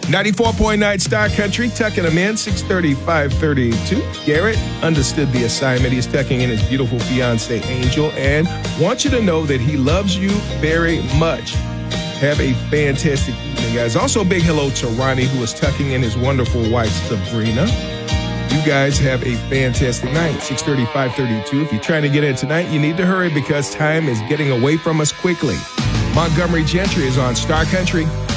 94.9 Star Country, tucking him in, 6:30, 5:32. Garrett understood the assignment. He's tucking in his beautiful fiancée, Angel, and wants you to know that he loves you very much. Have a fantastic evening, guys. Also, big hello to Ronnie, who is tucking in his wonderful wife, Sabrina. You guys have a fantastic night, 6:30, 5:32. If you're trying to get in tonight, you need to hurry because time is getting away from us quickly. Montgomery Gentry is on Star Country.